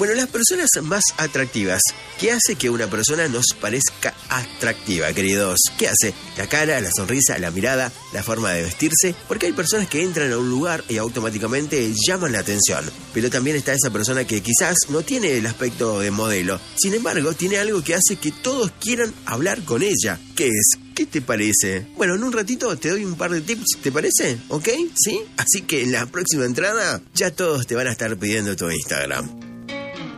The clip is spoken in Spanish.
Bueno, las personas más atractivas. ¿Qué hace que una persona nos parezca atractiva, queridos? ¿Qué hace? La cara, la sonrisa, la mirada, la forma de vestirse. Porque hay personas que entran a un lugar y automáticamente llaman la atención. Pero también está esa persona que quizás no tiene el aspecto de modelo. Sin embargo, tiene algo que hace que todos quieran hablar con ella. ¿Qué es? ¿Qué te parece? Bueno, en un ratito te doy un par de tips, ¿te parece? ¿Ok? ¿Sí? Así que en la próxima entrada ya todos te van a estar pidiendo tu Instagram.